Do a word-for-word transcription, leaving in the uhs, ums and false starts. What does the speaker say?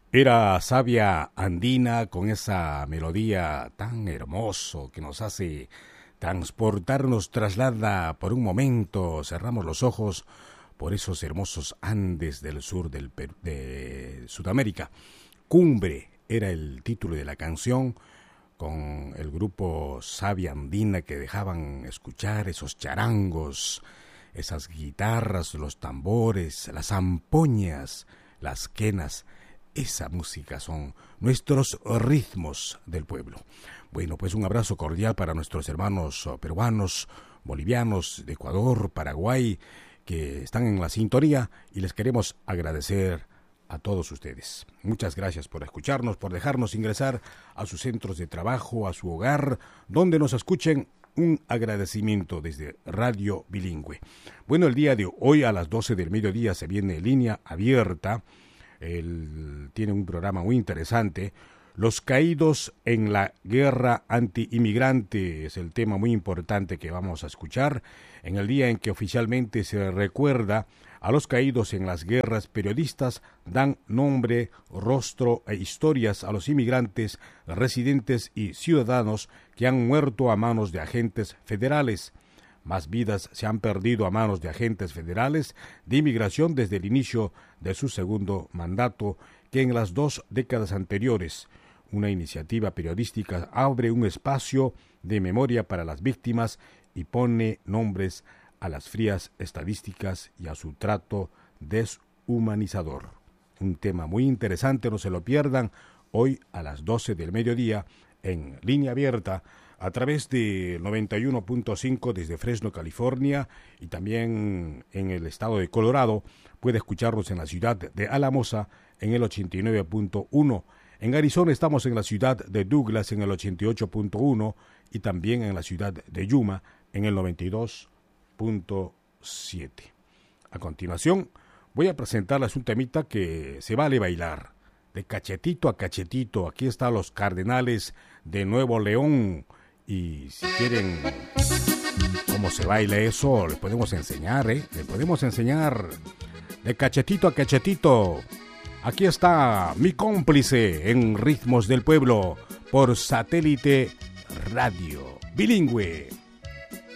Era Sabia Andina con esa melodía tan hermoso que nos hace transportarnos, traslada por un momento, cerramos los ojos por esos hermosos Andes del sur del Perú, de Sudamérica. Cumbre era el título de la canción, con el grupo Sabia Andina, que dejaban escuchar esos charangos, esas guitarras, los tambores, las zampoñas, las quenas. Esa música son nuestros ritmos del pueblo. Bueno, pues un abrazo cordial para nuestros hermanos peruanos, bolivianos, de Ecuador, Paraguay, que están en la sintonía, y les queremos agradecer a todos ustedes. Muchas gracias por escucharnos, por dejarnos ingresar a sus centros de trabajo, a su hogar, donde nos escuchen. Un agradecimiento desde Radio Bilingüe. Bueno, el día de hoy a las doce del mediodía se viene Línea Abierta. Él tiene un programa muy interesante. Los caídos en la guerra anti-inmigrante es el tema muy importante que vamos a escuchar en el día en que oficialmente se recuerda a los caídos en las guerras. Periodistas dan nombre, rostro e historias a los inmigrantes, residentes y ciudadanos que han muerto a manos de agentes federales. Más vidas se han perdido a manos de agentes federales de inmigración desde el inicio de su segundo mandato que en las dos décadas anteriores. Una iniciativa periodística abre un espacio de memoria para las víctimas y pone nombres a las frías estadísticas y a su trato deshumanizador. Un tema muy interesante, no se lo pierdan, hoy a las doce del mediodía en Línea Abierta, a través de noventa y uno punto cinco desde Fresno, California, y también en el estado de Colorado. Puede escucharnos en la ciudad de Alamosa en el ochenta y nueve punto uno. En Arizona estamos en la ciudad de Douglas en el ochenta y ocho punto uno y también en la ciudad de Yuma en el noventa y dos punto siete. A continuación voy a presentarles un temita que se vale bailar. De cachetito a cachetito, aquí están los Cardenales de Nuevo León. Y si quieren cómo se baila eso, les podemos enseñar, ¿eh? Les podemos enseñar de cachetito a cachetito. Aquí está mi cómplice en Ritmos del Pueblo por Satélite Radio Bilingüe.